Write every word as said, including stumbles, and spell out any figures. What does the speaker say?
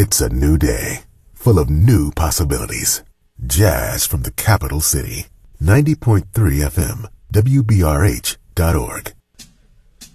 It's a new day, full of new possibilities. Jazz from the capital city. ninety point three F M, W B R H dot org.